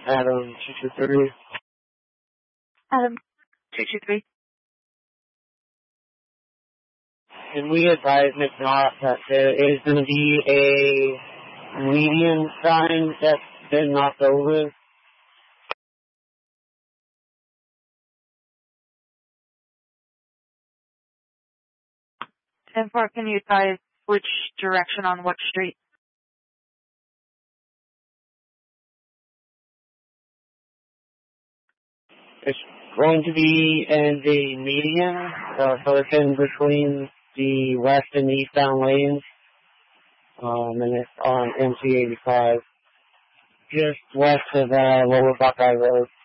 Adam 223. Adam 223. Can we advise McNaught that there is going to be a median sign that's been knocked over? 10-4, can you advise which direction on what street? It's going to be in the median, so it's in between the west and eastbound lanes, and it's on MC 85, just west of Lower Buckeye Road.